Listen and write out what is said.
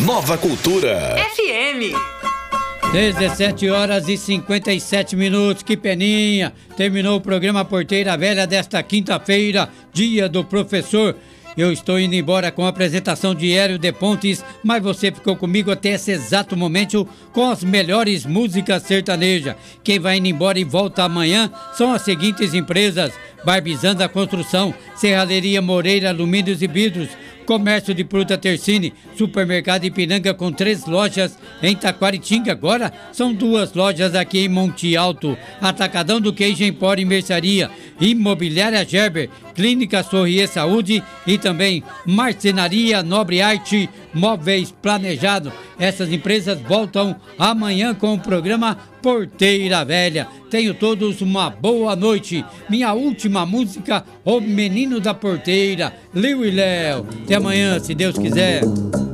Nova Cultura FM. 17h57. Que peninha! Terminou o programa Porteira Velha desta quinta-feira, dia do professor. Eu estou indo embora com a apresentação de Hélio de Pontes, mas você ficou comigo até esse exato momento com as melhores músicas sertanejas. Quem vai indo embora e volta amanhã são as seguintes empresas: Barbizanda Construção, Serralheria Moreira Alumínios e Vidros, Comércio de Fruta Tercine, Supermercado Ipiranga com 3 lojas em Taquaritinga, agora são 2 lojas aqui em Monte Alto, Atacadão do Queijo Empório e Mercearia, Imobiliária Gerber, Clínica Sorrier Saúde e também Marcenaria Nobre Arte, Móveis Planejado. Essas empresas voltam amanhã com o programa Porteira Velha. Tenham todos uma boa noite. Minha última música, O Menino da Porteira, Liu e Léo. Até amanhã, se Deus quiser.